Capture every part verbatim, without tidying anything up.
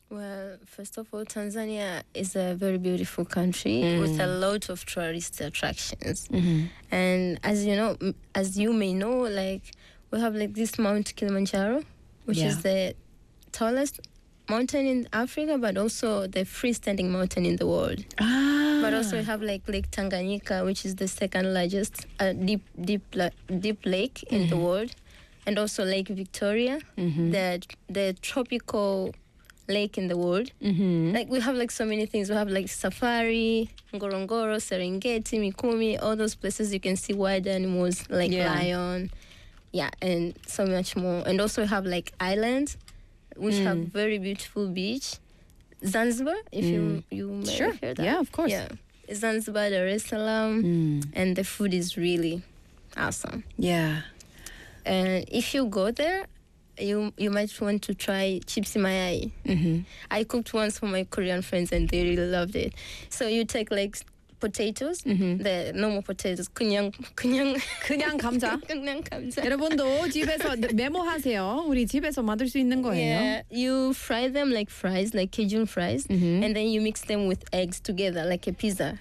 Well, first of all, Tanzania is a very beautiful country Mm. with a lot of tourist attractions. Mm-hmm. And as you know, m- as you may know, like we have like this Mount Kilimanjaro, which Yeah. is the tallest mountain in Africa, but also the freestanding mountain in the world. Ah. But also we have like Lake Tanganyika, which is the second largest uh, deep, deep, la- deep lake in the world, and also Lake Victoria, Mhm. the the tropical lake in the world. Mm-hmm. Like we have like so many things. We have like safari, Ngorongoro, Serengeti, Mikumi, all those places you can see wild animals like Yeah. lion, yeah, and so much more. And also we have like islands, which have very beautiful beach. Zanzibar, if you you may Sure. hear that. Yeah, of course. Yeah, Zanzibar, Dar es Salaam, Mm. and the food is really awesome. Yeah. And if you go there, you you might want to try chips mayai. Mm-hmm. I cooked once for my Korean friends and they really loved it. So you take like potatoes, Mhm. the normal potatoes, 그냥 그냥 그냥 감자. 그냥 감자. 여러분도 집에서 메모하세요. 우리 집에서 만들 수 있는 거예요. Yeah, you fry them like fries, like Cajun fries, Mhm. and then you mix them with eggs together like a pizza.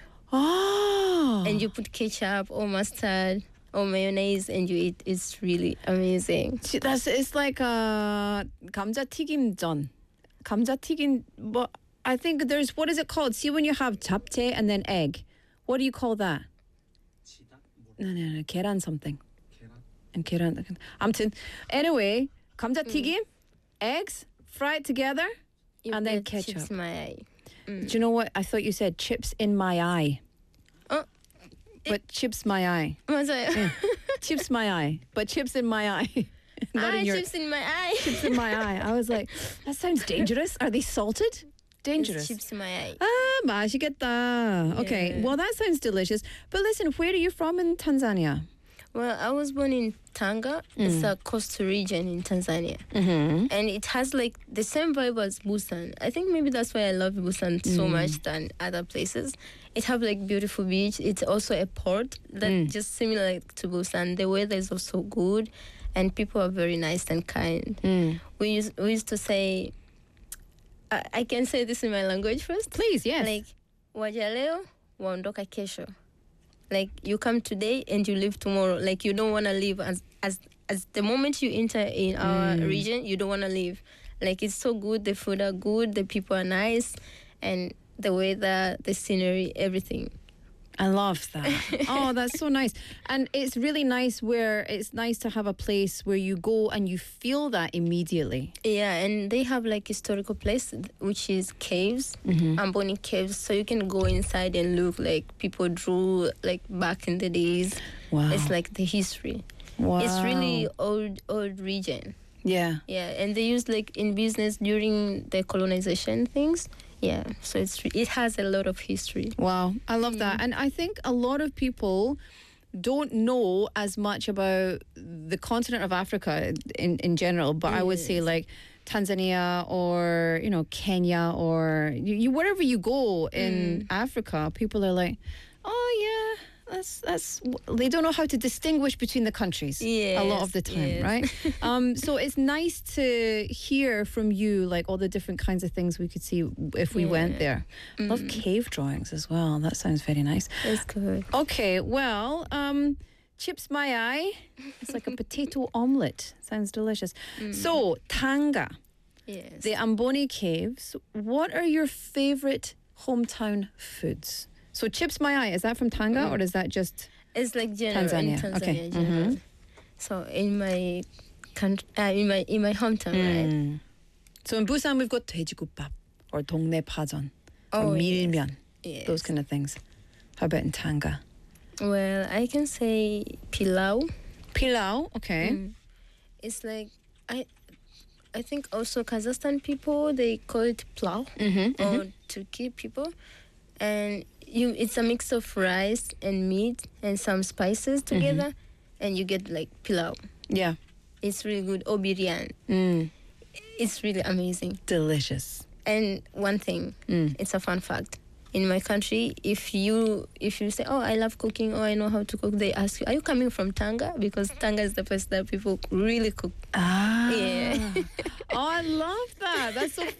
아. And you put ketchup or mustard or mayonnaise and you eat. It's really amazing. See, that's it's like uh 감자 튀김전. 감자 튀김 but I think there's what is it called? See when you have 잡채 and then egg. What do you call that? No, no, no. 계란 something. And 계란. 아무튼 anyway, 감자 튀김, eggs fried together, You and then get ketchup. chips mayai. Do you know what? I thought you said chips in my eye. Oh, But chips my eye. 맞아요. Chips my eye. But chips in my eye. Not Ah, in your chips in my eye. chips in my eye. I was like, that sounds dangerous. Are they salted? Dangerous. It's chips in my eye. Ah, 맛있겠다. Okay, Yeah. well that sounds delicious. But listen, where are you from in Tanzania? Well, I was born in Tanga. It's a coastal region in Tanzania. Mm-hmm. And it has like the same vibe as Busan. I think maybe that's why I love Busan so much than other places. It have like beautiful beach. It's also a port that just similar to Busan. The weather is also good and people are very nice and kind. Mm. We used, we used to say, I, I can say this in my language first. Please, yes. Like, waja leo, waondoka kesho. Like, you come today and you leave tomorrow. Like, you don't want to leave. As as as the moment you enter in our region, you don't want to leave. Like, it's so good. The food are good. The people are nice. And the weather, the scenery, everything. I love that. Oh, that's so nice. And it's really nice where it's nice to have a place where you go and you feel that immediately. Yeah, and they have like historical place, which is caves, Amboni caves. So you can go inside and look like people drew like back in the days. Wow. It's like the history. Wow. It's really old, old region. Yeah. Yeah, and they used like in business during the colonization things. Yeah, so it's re- it has a lot of history. Wow, I love that. And I think a lot of people don't know as much about the continent of Africa in, in general, but I would say like Tanzania or, you know, Kenya or you, you wherever you go in Africa, people are like, oh yeah, that's that's they don't know how to distinguish between the countries a lot of the Yes, time, yes. right? um, so it's nice to hear from you like all the different kinds of things we could see if we went there. Love cave drawings as well. That sounds very nice. That's good. Okay, well, um, chips my eye. It's like a potato omelette. Sounds delicious. So Tanga, Yes. the Amboni Caves. What are your favorite hometown foods? So chips my eye, is that from Tanga or is that just It's like general Tanzania? in Tanzania. Okay. General. So in my country, uh, in my in my hometown, right? Mm. So in Busan we've got 돼지국밥 or 동네 파전 or Oh, yes. 밀면, Yes. those kind of things. How about in Tanga? Well, I can say pilau. Pilau, okay. Mm. It's like I, I think also Kazakhstan people they call it plau Mm-hmm, or Turkey people, and you it's a mix of rice and meat and some spices together, and you get like pilau. Yeah. It's really good. Or biryani. Mm. It's really amazing. Delicious. And one thing, Mm. it's a fun fact. In my country, if you if you say, "Oh, I love cooking," or "I know how to cook," they ask you, "Are you coming from Tanga?" Because Tanga is the place that people really cook. Ah. Yeah. Oh, I love that. That's so